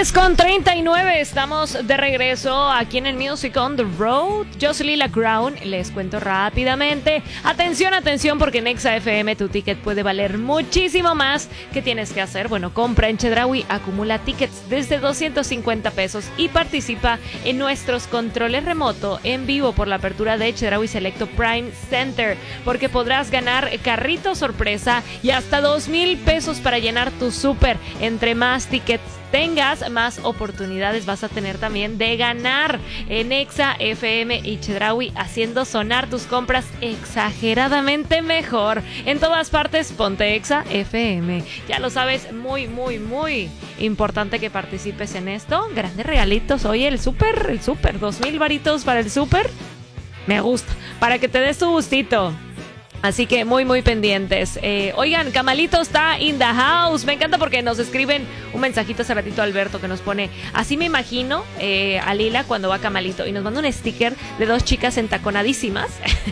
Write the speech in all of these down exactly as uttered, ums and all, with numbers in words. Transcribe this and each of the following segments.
diez con treinta y nueve, estamos de regreso aquí en el Music on the Road. Yo soy Lila Crown, les cuento rápidamente. Atención, atención, porque en Exa F M tu ticket puede valer muchísimo más. ¿Qué tienes que hacer? Bueno, compra en Chedraui, acumula tickets desde doscientos cincuenta pesos y participa en nuestros controles remoto en vivo por la apertura de Chedraui Selecto Prime Center, porque podrás ganar carrito sorpresa y hasta dos mil pesos para llenar tu súper. Entre más tickets tengas, más oportunidades vas a tener también de ganar en Exa F M y Chedraui, haciendo sonar tus compras exageradamente mejor. En todas partes, ponte Exa F M. Ya lo sabes, muy, muy, muy importante que participes en esto. Grandes regalitos. Oye, el súper, el súper, dos mil varitos para el súper. Me gusta, para que te des tu gustito. Así que muy, muy pendientes. Eh, oigan, Camalito está in the house. Me encanta porque nos escriben un mensajito hace ratito a Alberto que nos pone: así me imagino eh, a Lila cuando va Camalito. Y nos manda un sticker de dos chicas entaconadísimas,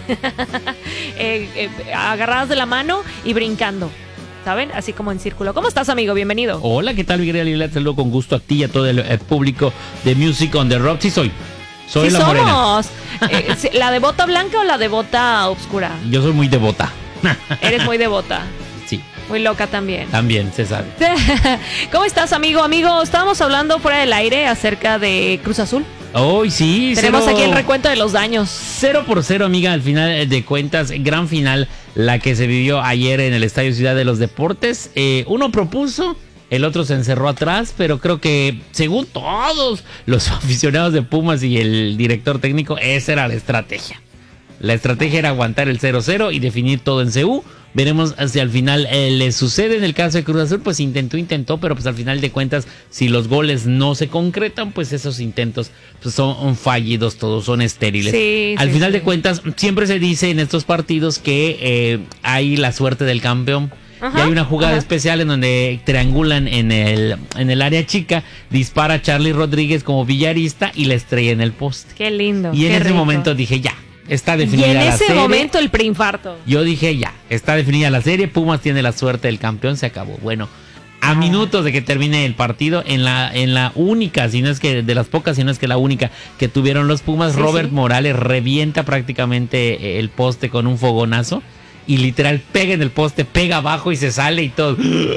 eh, eh, agarradas de la mano y brincando, ¿saben? Así como en círculo. ¿Cómo estás, amigo? Bienvenido. Hola, ¿qué tal, mi querida Lila? Te saludo con gusto a ti y a todo el, el público de Music on the Road. Sí soy. Soy sí la somos. morena. Eh, ¿La de bota blanca o la de bota oscura? Yo soy muy devota. Eres muy devota. Sí. Muy loca también. También, se sabe. ¿Cómo estás, amigo? Amigo, estábamos hablando fuera del aire acerca de Cruz Azul. Hoy oh, sí. Tenemos cero, aquí el recuento de los daños. Cero por cero, amiga, al final de cuentas. Gran final la que se vivió ayer en el Estadio Ciudad de los Deportes. Eh, uno propuso, el otro se encerró atrás, pero creo que según todos los aficionados de Pumas y el director técnico, esa era la estrategia. La estrategia era aguantar el cero cero y definir todo en C U. Veremos si al final eh, le sucede. En el caso de Cruz Azul, pues intentó, intentó, pero pues al final de cuentas, si los goles no se concretan, pues esos intentos pues, son fallidos, todos son estériles. Sí, al sí, final sí. de cuentas, siempre se dice en estos partidos que eh, hay la suerte del campeón. Ajá, y hay una jugada ajá. especial en donde triangulan en el, en el área chica, dispara Charlie Rodríguez como villarista y la estrella en el poste. Qué lindo. Y en qué ese rico. momento dije, ya, está definida Y en la ese serie. momento el preinfarto. Yo dije, ya, está definida la serie, Pumas tiene la suerte del campeón, se acabó. Bueno, a ah. minutos de que termine el partido, en la, en la única, si no es que de las pocas, si no es que la única que tuvieron los Pumas, sí, Robert sí. Morales revienta prácticamente el poste con un fogonazo. Y literal pega en el poste, pega abajo y se sale y todo.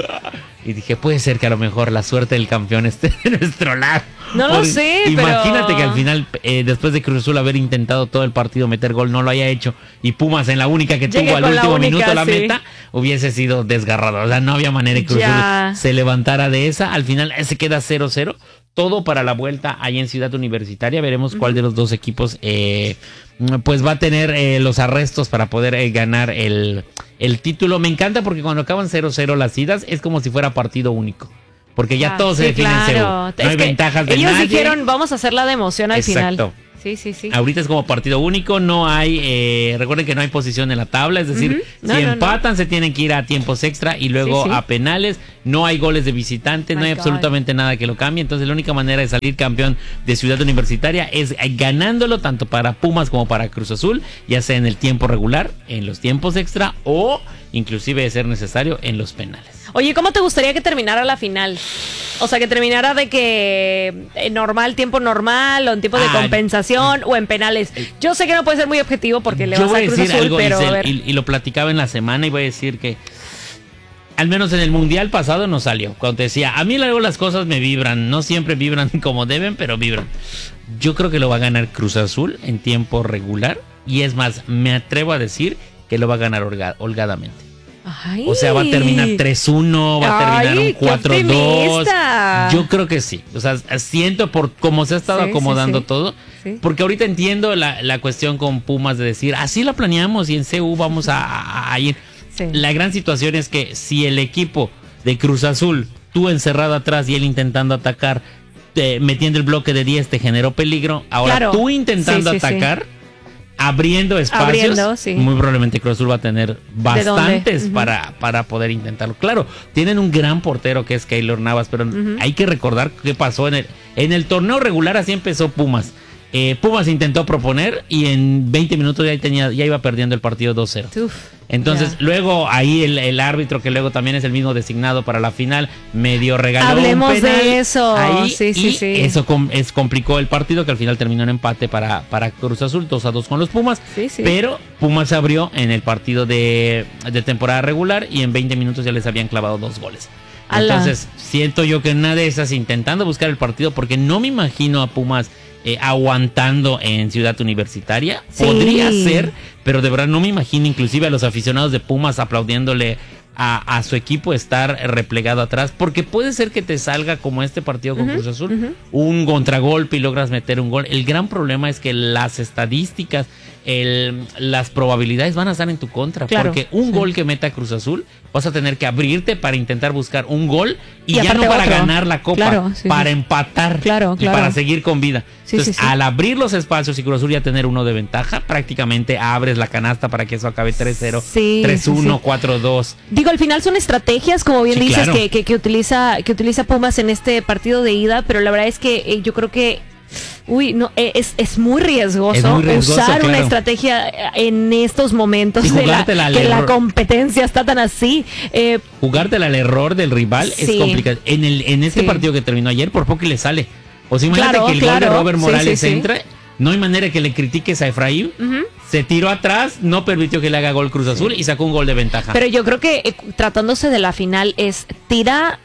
Y dije, puede ser que a lo mejor la suerte del campeón esté de nuestro lado. No lo Por, sé, imagínate pero... que al final, eh, después de Cruz Azul haber intentado todo el partido meter gol, no lo haya hecho. Y Pumas en la única que Llegué tuvo al último única, minuto la sí. meta, hubiese sido desgarrado. O sea, no había manera de que Cruz ya. Azul se levantara de esa. Al final se queda cero cero. Todo para la vuelta ahí en Ciudad Universitaria. Veremos uh-huh. cuál de los dos equipos eh, pues va a tener eh, los arrestos para poder eh, ganar el, el título. Me encanta porque cuando acaban cero cero las idas es como si fuera partido único. Porque ya ah, todo sí, se define claro. en C U. No es hay ventajas de ellos nadie. Ellos dijeron, vamos a hacer la de emoción al Exacto. final. Sí, sí, sí. Ahorita es como partido único, no hay, eh, recuerden que no hay posición en la tabla, es decir, uh-huh. no, si no, empatan no. se tienen que ir a tiempos extra y luego sí, sí. a penales, no hay goles de visitante, My no hay God. absolutamente nada que lo cambie, entonces la única manera de salir campeón de Ciudad Universitaria es ganándolo tanto para Pumas como para Cruz Azul, ya sea en el tiempo regular, en los tiempos extra o inclusive de ser necesario en los penales. Oye, ¿cómo te gustaría que terminara la final? O sea, que terminara de que en normal, tiempo normal, o en tiempo de ah, compensación, o en penales. Yo sé que no puede ser muy objetivo porque le vas a Cruz Azul, algo, pero Giselle, a ver. Y, y lo platicaba en la semana y voy a decir que al menos en el Mundial pasado no salió. Cuando te decía, a mí luego las cosas me vibran, no siempre vibran como deben, pero vibran. Yo creo que lo va a ganar Cruz Azul en tiempo regular, y es más, me atrevo a decir que lo va a ganar holga, holgadamente. Ay. O sea, va a terminar tres uno, va a terminar Ay, un cuatro dos. Yo creo que sí. O sea, siento por cómo se ha estado sí, acomodando sí, sí. todo. Sí. Porque ahorita entiendo la, la cuestión con Pumas de decir, así la planeamos y en C U vamos a, a, a ir. Sí. La gran situación es que si el equipo de Cruz Azul, tú encerrado atrás y él intentando atacar, te, metiendo el bloque de diez, te generó peligro. Ahora claro. tú intentando sí, sí, atacar... Sí. Abriendo espacios, Abriendo, sí. muy probablemente Cruz Azul va a tener bastantes uh-huh. para, para poder intentarlo. Claro, tienen un gran portero que es Keylor Navas, pero uh-huh. hay que recordar qué pasó en el, en el torneo regular. Así empezó Pumas. Eh, Pumas intentó proponer y en veinte minutos ya, tenía, ya iba perdiendo el partido dos cero. Uf. Entonces, yeah. luego ahí el, el árbitro, que luego también es el mismo designado para la final, medio regaló Hablemos un penal de eso. ahí, sí, sí, y sí. eso com- es, complicó el partido, que al final terminó en empate para, para Cruz Azul, dos a dos con los Pumas. Sí, sí. Pero Pumas se abrió en el partido de, de temporada regular y en veinte minutos ya les habían clavado dos goles. Ala. Entonces, siento yo que una de esas, intentando buscar el partido, porque no me imagino a Pumas Eh, aguantando en Ciudad Universitaria. Sí. Podría ser, pero de verdad no me imagino inclusive a los aficionados de Pumas aplaudiéndole a, a su equipo estar replegado atrás, porque puede ser que te salga como este partido con uh-huh, Cruz Azul, uh-huh. un contragolpe y logras meter un gol. El gran problema es que las estadísticas, el, las probabilidades van a estar en tu contra, claro, porque un sí. gol que meta Cruz Azul, vas a tener que abrirte para intentar buscar un gol y, y ya no para otro. ganar la copa, claro, sí, para sí. empatar claro, y claro. para seguir con vida. Sí, Entonces, sí, sí. al abrir los espacios y Cruz Azul ya tener uno de ventaja, prácticamente abres la canasta para que eso acabe tres cero, sí, tres uno, sí, sí. cuatro dos. Digo, al final son estrategias, como bien sí, dices, claro. que, que, que, utiliza, que utiliza Pumas en este partido de ida, pero la verdad es que eh, yo creo que Uy, no, es, es muy riesgoso, es muy riesgoso usar claro. una estrategia en estos momentos de la, que la competencia está tan así. Eh, Jugártela al error del rival sí. es complicado. En, el, en este sí. partido que terminó ayer, por poco le sale. O sea, imagínate claro, que el claro. gol de Robert Morales sí, sí, entra, sí. no hay manera que le critiques a Efraín. Uh-huh. Se tiró atrás, no permitió que le haga gol Cruz Azul sí. y sacó un gol de ventaja. Pero yo creo que eh, tratándose de la final es tira...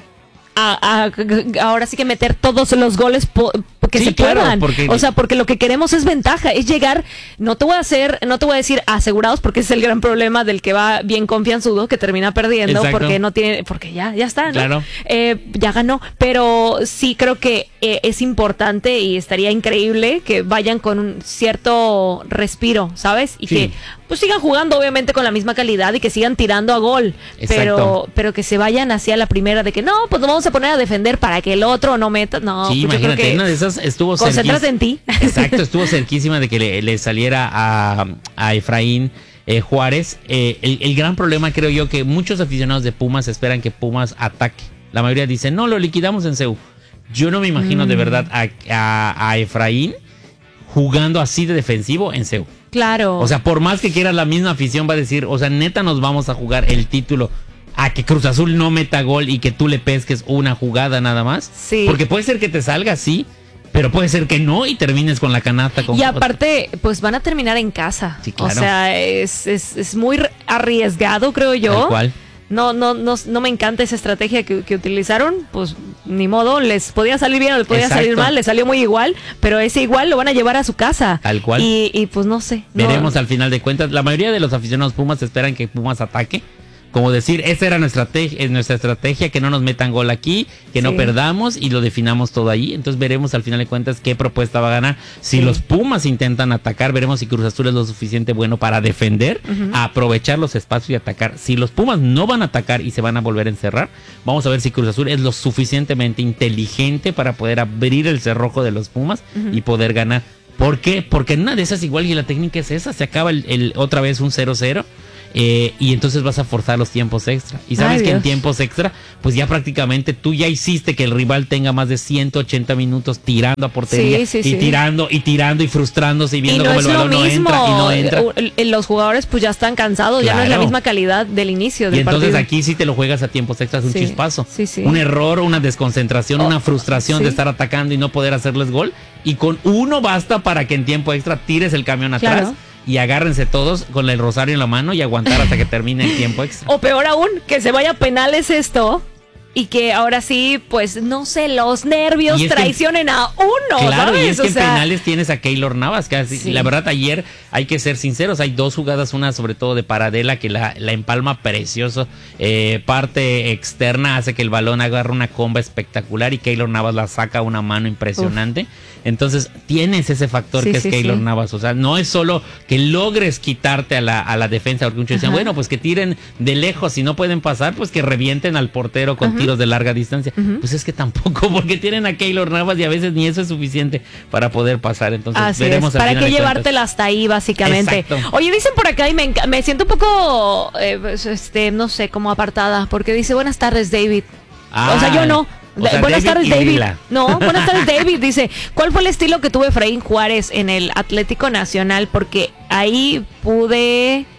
A, a, ahora sí que meter todos los goles po- que sí, se puedan, claro, porque... o sea, porque lo que queremos es ventaja, es llegar, no te voy a hacer, no te voy a decir asegurados, porque ese es el gran problema del que va bien confianzudo, que termina perdiendo, exacto. porque no tiene, porque ya, ya está, ¿no? Claro. Eh, ya ganó, pero sí creo que eh, es importante y estaría increíble que vayan con un cierto respiro, ¿sabes? Y sí. que pues sigan jugando obviamente con la misma calidad y que sigan tirando a gol, exacto. pero pero que se vayan hacia la primera de que no, pues nos vamos a poner a defender para que el otro no meta, no. Sí, pues imagínate, una de esas estuvo concéntrate en ti. Exacto, estuvo cerquísima de que le, le saliera a, a Efraín eh, Juárez. Eh, el, el gran problema creo yo que muchos aficionados de Pumas esperan que Pumas ataque. La mayoría dicen, no, lo liquidamos en C U. Yo no me imagino mm. de verdad a, a, a Efraín jugando así de defensivo en C U. Claro. O sea, por más que quieras, la misma afición va a decir, o sea, neta nos vamos a jugar el título a que Cruz Azul no meta gol y que tú le pesques una jugada nada más. Sí. Porque puede ser que te salga así, pero puede ser que no y termines con la canasta. Con y aparte, pues van a terminar en casa. Sí, claro. O sea, es, es, es muy arriesgado, creo yo. Tal cual. No, no, no, no me encanta esa estrategia que, que utilizaron, pues ni modo, les podía salir bien o les podía Exacto. salir mal, les salió muy igual, pero ese igual lo van a llevar a su casa. Tal cual. Y, y pues no sé. Veremos no. al final de cuentas, la mayoría de los aficionados Pumas esperan que Pumas ataque. Como decir, esa era nuestra estrategia, nuestra estrategia, que no nos metan gol aquí, que sí. no perdamos y lo definamos todo ahí. Entonces veremos al final de cuentas qué propuesta va a ganar. Si sí. los Pumas intentan atacar, veremos si Cruz Azul es lo suficiente bueno para defender, uh-huh. aprovechar los espacios y atacar. Si los Pumas no van a atacar y se van a volver a encerrar, vamos a ver si Cruz Azul es lo suficientemente inteligente para poder abrir el cerrojo de los Pumas uh-huh. y poder ganar. ¿Por qué? Porque en una de esas igual y la técnica es esa, se acaba el, el otra vez un cero cero. Eh, y entonces vas a forzar los tiempos extra. Y sabes Ay, que Dios. en tiempos extra, pues ya prácticamente tú ya hiciste que el rival tenga más de ciento ochenta minutos tirando a portería sí, sí, y sí. tirando y tirando y frustrándose y viendo y no cómo el balón no entra y no entra. Los jugadores pues ya están cansados, claro. ya no es la misma calidad del inicio del Y entonces partido. aquí sí te lo juegas a tiempos extras, un sí, chispazo. Sí, sí. Un error, una desconcentración, oh, una frustración sí. de estar atacando y no poder hacerles gol. Y con uno basta para que en tiempo extra tires el camión atrás. Claro. Y agárrense todos con el rosario en la mano y aguantar hasta que termine el tiempo extra. O peor aún, que se vaya a penales esto y que ahora sí, pues, no sé, los nervios traicionen que, a uno, Claro, ¿sabes? y es o que sea, en penales tienes a Keylor Navas, que así, sí. la verdad ayer hay que ser sinceros, hay dos jugadas, una sobre todo de Paradela que la, la empalma precioso, eh, parte externa hace que el balón agarre una comba espectacular y Keylor Navas la saca a una mano impresionante. Uf. Entonces tienes ese factor sí, que es sí, Keylor sí. Navas, o sea, no es solo que logres quitarte a la, a la defensa, porque muchos decían, bueno, pues que tiren de lejos, si no pueden pasar, pues que revienten al portero con Ajá. tiros de larga distancia. Uh-huh. Pues es que tampoco, porque tienen a Keylor Navas y a veces ni eso es suficiente para poder pasar. Entonces Así veremos es. al ¿Para qué llevártela hasta ahí, básicamente? Exacto. Oye, dicen por acá y me, me siento un poco, eh, este, no sé, como apartada, porque dice, buenas tardes, David. Ah, o sea, yo no. O sea, buenas David tardes, David. Lila. No, buenas tardes, David. Dice, ¿cuál fue el estilo que tuvo Efraín Juárez en el Atlético Nacional? Porque ahí pude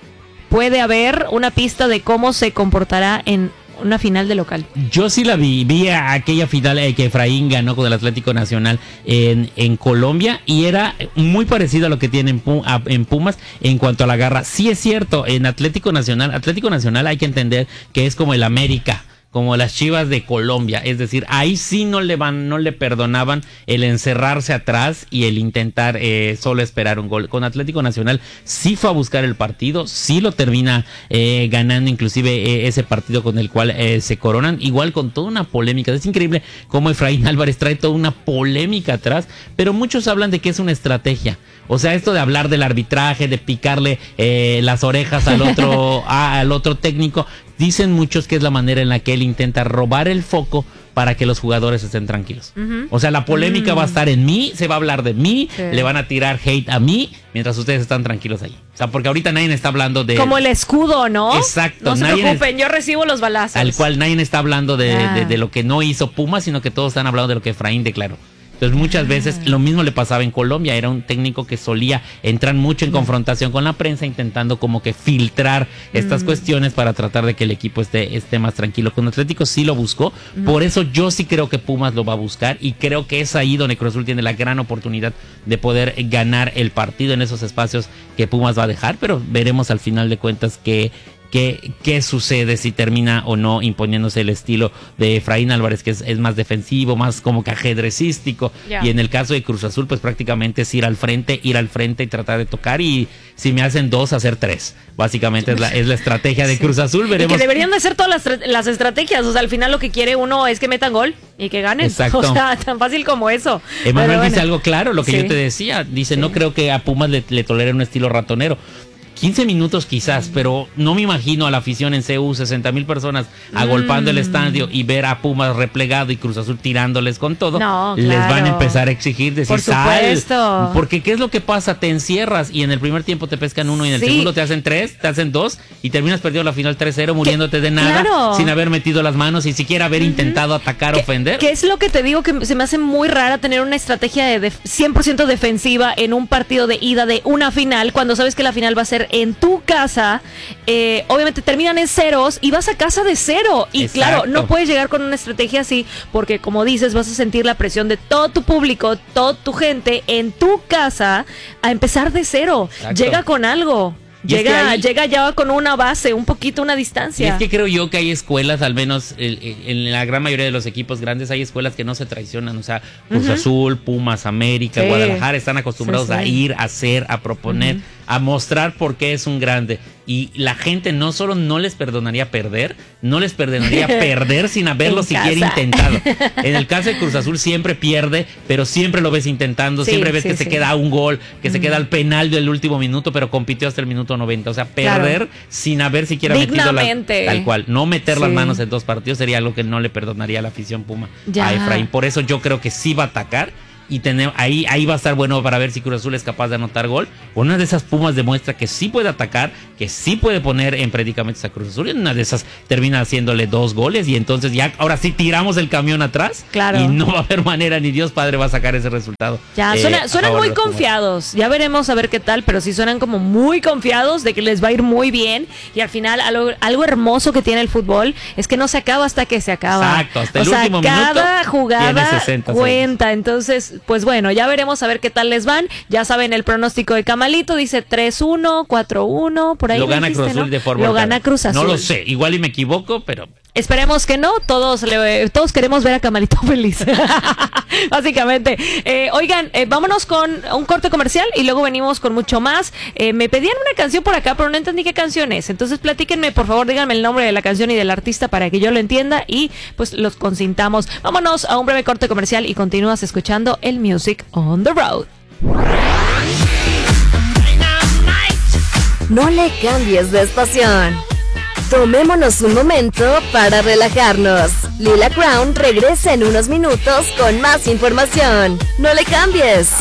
puede haber una pista de cómo se comportará en una final de local? Yo sí la vi, vi a aquella final eh, que Efraín ganó con el Atlético Nacional en, en Colombia y era muy parecido a lo que tiene en, a, en Pumas en cuanto a la garra. Sí es cierto, en Atlético Nacional, Atlético Nacional hay que entender que es como el América, como las Chivas de Colombia, es decir, ahí sí no le van, no le perdonaban el encerrarse atrás y el intentar eh, solo esperar un gol. Con Atlético Nacional sí fue a buscar el partido, sí lo termina eh, ganando, inclusive eh, ese partido con el cual eh, se coronan, igual con toda una polémica. Es increíble cómo Efraín Álvarez trae toda una polémica atrás, pero muchos hablan de que es una estrategia. O sea, esto de hablar del arbitraje, de picarle eh, las orejas al otro, a, al otro técnico, dicen muchos que es la manera en la que él intenta robar el foco para que los jugadores estén tranquilos. Uh-huh. O sea, la polémica uh-huh. va a estar en mí, se va a hablar de mí, sí. le van a tirar hate a mí, mientras ustedes están tranquilos ahí. O sea, porque ahorita nadie está hablando de... Como el escudo, ¿no? Exacto. No se preocupen, es... yo recibo los balazos. Al cual nadie está hablando de, ah. de, de lo que no hizo Pumas, sino que todos están hablando de lo que Efraín declaró. Entonces muchas veces lo mismo le pasaba en Colombia, era un técnico que solía entrar mucho en confrontación con la prensa, intentando como que filtrar estas mm. cuestiones para tratar de que el equipo esté, esté más tranquilo. Con Atlético sí lo buscó, mm. por eso yo sí creo que Pumas lo va a buscar y creo que es ahí donde Cruz Azul tiene la gran oportunidad de poder ganar el partido en esos espacios que Pumas va a dejar, pero veremos al final de cuentas que... ¿Qué, ¿Qué sucede si termina o no imponiéndose el estilo de Efraín Álvarez, que es, es más defensivo, más como que ajedrecístico? Yeah. Y en el caso de Cruz Azul, pues prácticamente es ir al frente, ir al frente y tratar de tocar, y si me hacen dos, hacer tres. Básicamente es la, es la estrategia de Cruz Azul. Veremos. Y que deberían de ser todas las, las estrategias. O sea, al final lo que quiere uno es que metan gol y que ganen. Exacto. O sea, tan fácil como eso. Emanuel bueno. dice algo claro, lo que sí. yo te decía. Dice, sí. no creo que a Pumas le, le tolere un estilo ratonero. quince minutos quizás, pero no me imagino a la afición en C U, sesenta mil personas agolpando mm. el estadio y ver a Pumas replegado y Cruz Azul tirándoles con todo. No, les claro. van a empezar a exigir, decir, por supuesto. Sal, porque ¿qué es lo que pasa? Te encierras y en el primer tiempo te pescan uno y en el sí. segundo te hacen tres, te hacen dos y terminas perdiendo la final tres cero, muriéndote de nada, claro. sin haber metido las manos, sin siquiera haber uh-huh. intentado atacar o ofender. ¿Qué es lo que te digo? Que se me hace muy rara tener una estrategia de def- cien por ciento defensiva en un partido de ida de una final, cuando sabes que la final va a ser en tu casa. Eh, obviamente terminan en ceros y vas a casa de cero y Exacto. claro, no puedes llegar con una estrategia así porque, como dices, vas a sentir la presión de todo tu público, toda tu gente en tu casa a empezar de cero. Exacto. Llega con algo. Llega, ahí, llega ya con una base, un poquito una distancia. Y es que creo yo que hay escuelas, al menos en la gran mayoría de los equipos grandes, hay escuelas que no se traicionan. O sea, Cruz uh-huh. Azul, Pumas, América, sí. Guadalajara están acostumbrados sí, sí. a ir, a hacer, a proponer, uh-huh. a mostrar por qué es un grande. Y la gente no solo no les perdonaría perder, no les perdonaría perder sin haberlo siquiera intentado. En el caso de Cruz Azul siempre pierde, pero siempre lo ves intentando, sí, siempre ves sí, que sí. se queda a un gol, que mm. se queda al penal del último minuto, pero compitió hasta el minuto noventa. O sea, perder claro. sin haber siquiera metido la, tal cual. No meter sí. las manos en dos partidos sería algo que no le perdonaría a la afición Puma ya. a Efraín. Por eso yo creo que sí va a atacar. Y tenemos, ahí, ahí va a estar bueno para ver si Cruz Azul es capaz de anotar gol. Una de esas Pumas demuestra que sí puede atacar, que sí puede poner en predicamentos a Cruz Azul. Y una de esas termina haciéndole dos goles. Y entonces ya, ahora sí tiramos el camión atrás. Claro. Y no va a haber manera, ni Dios Padre va a sacar ese resultado. Ya, eh, suena, suenan muy confiados. Ya veremos a ver qué tal, pero sí suenan como muy confiados de que les va a ir muy bien. Y al final, algo, algo hermoso que tiene el fútbol es que no se acaba hasta que se acaba. Exacto, hasta el o último sea, minuto. Cada jugada sesenta cuenta. Segundos. Entonces, pues bueno, ya veremos a ver qué tal les van. Ya saben, el pronóstico de Camalito dice tres uno, cuatro uno, por ahí. Lo gana dijiste, Cruz Azul, ¿no? De forma Lo gana Cruz Azul. No lo sé, igual y me equivoco, pero... Esperemos que no, todos le, todos queremos ver a Camalito feliz. Básicamente. Eh, oigan, eh, vámonos con un corte comercial y luego venimos con mucho más. Eh, me pedían una canción por acá, pero no entendí qué canción es. Entonces platíquenme, por favor, díganme el nombre de la canción y del artista para que yo lo entienda y pues los consintamos. Vámonos a un breve corte comercial y continúas escuchando el Music on the Road. No le cambies de estación. Tomémonos un momento para relajarnos. Lila Crown regresa en unos minutos con más información. ¡No le cambies!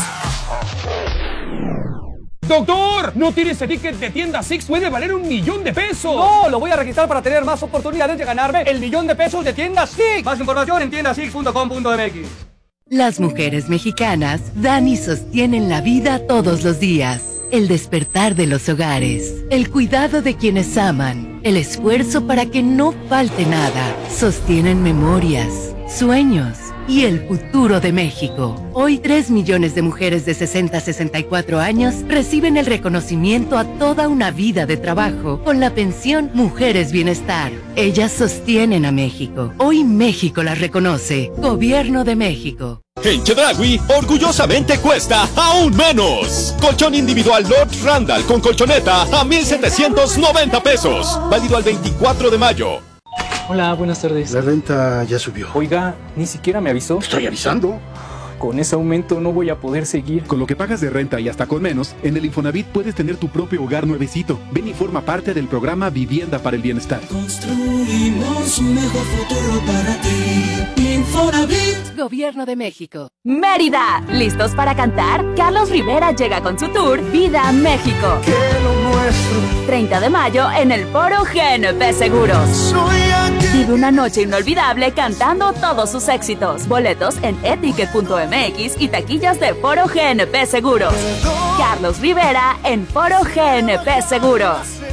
¡Doctor! ¿No tiene ese ticket de tienda Six? ¡Puede valer un millón de pesos! ¡No! Lo voy a registrar para tener más oportunidades de ganarme el millón de pesos de tienda Six. Más información en tienda six punto com punto m x. Las mujeres mexicanas dan y sostienen la vida todos los días. el despertar de los hogares, el cuidado de quienes aman, el esfuerzo para que no falte nada, sostienen memorias, sueños y el futuro de México. Hoy, tres millones de mujeres de sesenta a sesenta y cuatro años reciben el reconocimiento a toda una vida de trabajo con la pensión Mujeres Bienestar. Ellas sostienen a México. Hoy México las reconoce. Gobierno de México. En Chedraui, orgullosamente cuesta aún menos. Colchón individual Lord Randall con colchoneta a mil setecientos noventa pesos. Válido al veinticuatro de mayo. Hola, buenas tardes. La renta ya subió. Oiga, ni siquiera me avisó. Estoy avisando. Con ese aumento no voy a poder seguir. Con lo que pagas de renta y hasta con menos, en el Infonavit puedes tener tu propio hogar nuevecito. Ven y forma parte del programa Vivienda para el Bienestar. Construimos un mejor futuro para ti. Infonavit. Gobierno de México. Mérida, ¿listos para cantar? Carlos Rivera llega con su tour Vida México. Que lo nuestro. treinta de mayo en el Foro G N P Seguros. Soy aquí. Vive una noche inolvidable cantando todos sus éxitos. Boletos en eticket punto m x y taquillas de Foro G N P Seguros. Carlos Rivera en Foro G N P Seguros.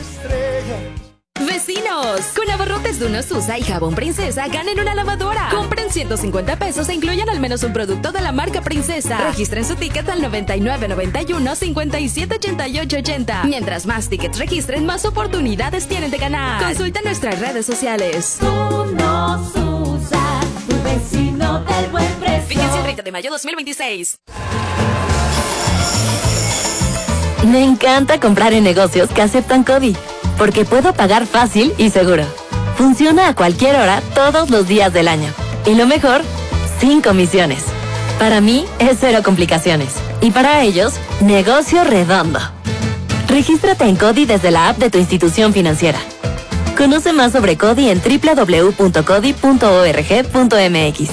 Vecinos, con abarrotes de Unos Usa y jabón Princesa ganen una lavadora. Compren ciento cincuenta pesos e incluyan al menos un producto de la marca Princesa. Registren su ticket al noventa y nueve noventa y uno cincuenta y siete ochenta y ocho ochenta. Mientras más tickets registren, más oportunidades tienen de ganar. Consulta nuestras redes sociales. Unos Usa, tu vecino del buen precio. Fíjense el treinta de mayo dos mil veintiséis. Me encanta comprar en negocios que aceptan CODI, porque puedo pagar fácil y seguro. Funciona a cualquier hora, todos los días del año. Y lo mejor, sin comisiones. Para mí, es cero complicaciones. Y para ellos, negocio redondo. Regístrate en CODI desde la app de tu institución financiera. Conoce más sobre CODI en doble u doble u doble u punto codi punto org punto m x.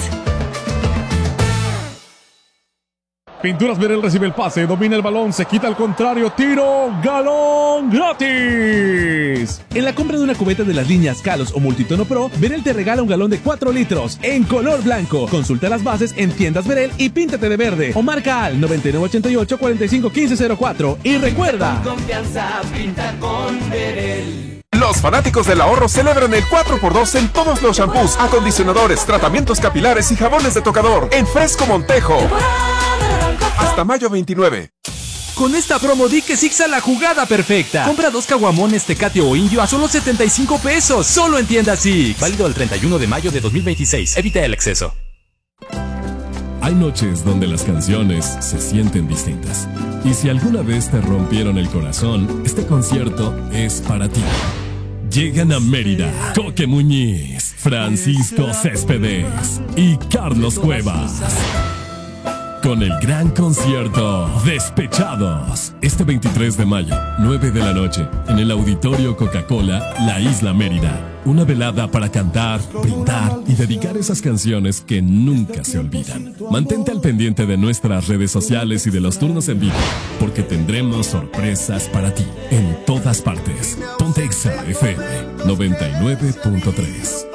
Pinturas Verel recibe el pase, domina el balón, se quita al contrario, tiro, galón gratis. En la compra de una cubeta de las líneas Kalos o Multitono Pro, Verel te regala un galón de cuatro litros en color blanco. Consulta las bases en tiendas Verel y píntate de verde. O marca al noventa y nueve ochenta y ocho cuarenta y cinco quince cero cuatro. Y recuerda, Confianza pinta con Verel. Los fanáticos del ahorro celebran el cuatro por dos en todos los shampoos, acondicionadores, tratamientos capilares y jabones de tocador. En Fresco Montejo. Hasta mayo veintinueve. Con esta promo di que Sixa la jugada perfecta. Compra dos caguamones Tecate o Indio a solo setenta y cinco pesos. Solo en tienda Six. Válido el treinta y uno de mayo de dos mil veintiséis. Evita el exceso. Hay noches donde las canciones se sienten distintas. Y si alguna vez te rompieron el corazón, este concierto es para ti. Llegan a Mérida Coque Muñiz, Francisco Céspedes y Carlos Cuevas. Con el gran concierto Despechados, este veintitrés de mayo, nueve de la noche, en el Auditorio Coca-Cola, La Isla Mérida. Una velada para cantar, brindar y dedicar esas canciones que nunca se olvidan. Mantente al pendiente de nuestras redes sociales y de los turnos en vivo, porque tendremos sorpresas para ti en todas partes. Ponte Exa F M noventa y nueve punto tres.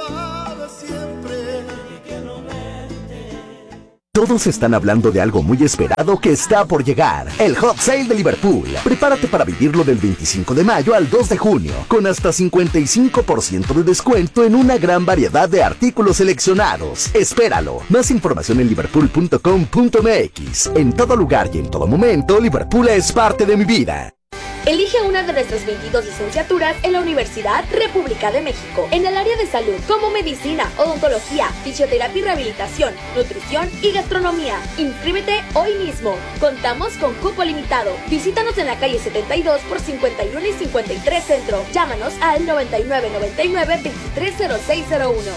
Todos están hablando de algo muy esperado que está por llegar. El Hot Sale de Liverpool. Prepárate para vivirlo del veinticinco de mayo al dos de junio, con hasta cincuenta y cinco por ciento de descuento en una gran variedad de artículos seleccionados. Espéralo. Más información en liverpool punto com punto m x. En todo lugar y en todo momento, Liverpool es parte de mi vida. Elige una de nuestras veintidós licenciaturas en la Universidad República de México, en el área de salud, como medicina, odontología, fisioterapia y rehabilitación, nutrición y gastronomía. Inscríbete hoy mismo. Contamos con cupo limitado. Visítanos en la calle setenta y dos por cincuenta y uno y cincuenta y tres Centro. Llámanos al noventa y nueve noventa y nueve veintitrés cero seis cero uno.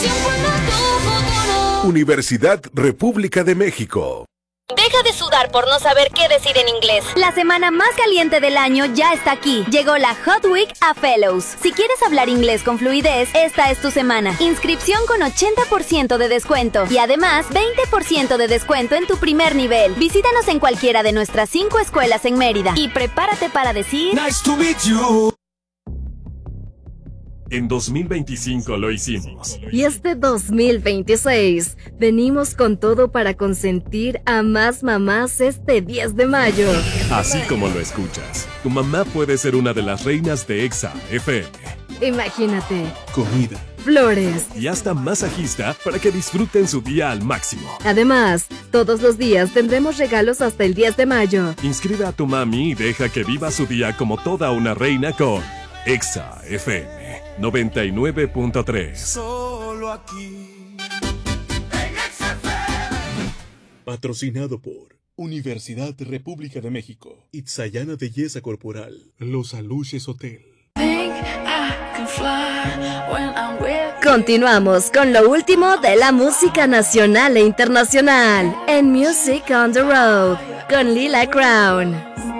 Universidad República de México. Deja de sudar por no saber qué decir en inglés. La semana más caliente del año ya está aquí. Llegó la Hot Week a Fellows. Si quieres hablar inglés con fluidez, esta es tu semana. Inscripción con ochenta por ciento de descuento. Y además, veinte por ciento de descuento en tu primer nivel. Visítanos en cualquiera de nuestras cinco escuelas en Mérida. Y prepárate para decir... Nice to meet you. En dos mil veinticinco lo hicimos. Y este dos mil veintiséis venimos con todo para consentir a más mamás este diez de mayo. Así como lo escuchas, tu mamá puede ser una de las reinas de Exa F M. Imagínate. Comida, flores y hasta masajista para que disfruten su día al máximo. Además, todos los días tendremos regalos hasta el diez de mayo. Inscribe a tu mami y deja que viva su día como toda una reina con Exa F M noventa y nueve punto tres. Solo aquí. Patrocinado por Universidad República de México, Itzayana Belleza Corporal, Los Aluches Hotel. Continuamos con lo último de la música nacional e internacional en Music on the Road con Lila Crown.